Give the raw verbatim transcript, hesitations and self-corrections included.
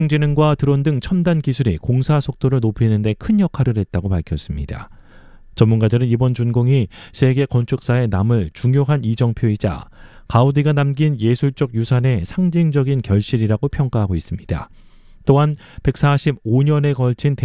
인공지능과 드론 등 첨단 기술이 공사 속도를 높이는 데 큰 역할을 했다고 밝혔습니다. 전문가들은 이번 준공이 세계 건축사에 남을 중요한 이정표이자 가우디가 남긴 예술적 유산의 상징적인 결실이라고 평가하고 있습니다. 또한 백사십오 년에 걸친